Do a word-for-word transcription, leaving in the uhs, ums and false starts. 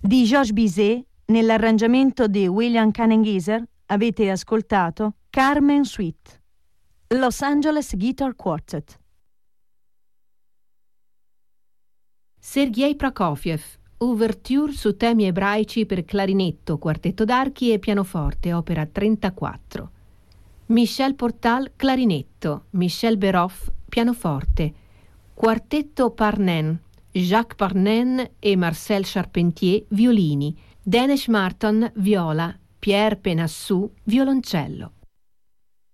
Di Georges Bizet, nell'arrangiamento di William Cannengiser, avete ascoltato Carmen Suite. Los Angeles Guitar Quartet. Sergei Prokofiev, Ouverture su temi ebraici per clarinetto, quartetto d'archi e pianoforte, opera trentaquattro. Michel Portal, clarinetto, Michel Beroff, pianoforte, quartetto Parnen, Jacques Parnen e Marcel Charpentier, violini, Denis Martin, viola, Pierre Penassou, violoncello.